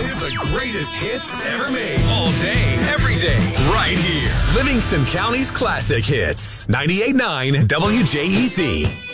Relive the greatest hits ever made. All day, every day, right here. Livingston County's Classic Hits. 98.9 WJEZ.